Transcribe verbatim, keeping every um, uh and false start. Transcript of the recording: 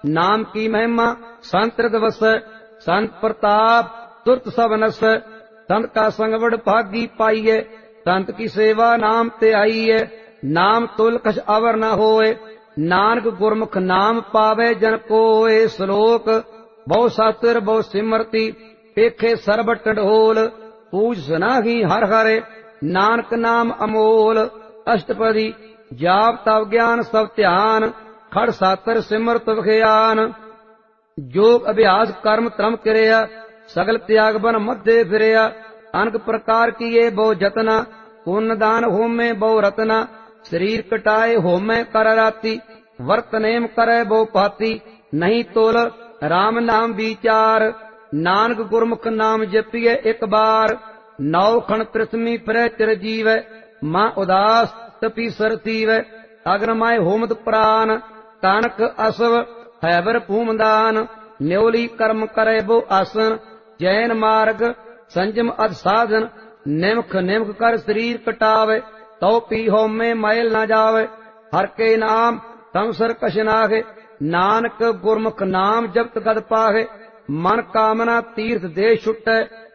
नाम की महिमा संत दिवस। संत प्रताप तुरत सब नस। संत का संगवड़ भागी पाइये, संत की सेवा नाम ते आईये। नाम तुल कछ अवर न होए, नानक गुरमुख नाम पावे जन कोय। श्लोक बहु शास्त्र बहु सिमरती, पेखे सर्ब टंडोल। पूज सनाही हर हरे, नानक नाम अमोल। अष्टपदी जाप तव ज्ञान सब ध्यान, खड़ सातर सिमरत विख्यान। योग अभ्यास कर्म त्रम किरिया, सगल त्याग बन मध्य फिरिया। अनक प्रकार किए बहु जतना, पुण्य दान होमे बहु रतना। शरीर कटाए होमे कर राती, वर्त नेम करे बहु पाती। नहीं तोल राम नाम विचार, नानक गुरमुख नाम जपिए एक बार। नौ खण पृथ्वी फिरै चिरजीव, मां उदास तपी सरतीव। अग्रमाय होमत प्राण, तानक असव हैबर भूमदान। न्योली कर्म करे बो आसन, जैन मार्ग संजम अध साधन। निमख निमख कर शरीर कटावे, तो पी होमे मैल न जावे। हर के नाम तम सर कछ नागे, नानक गुरमुख नाम जपत गद पागे। मन कामना तीर्थ दे छुटै,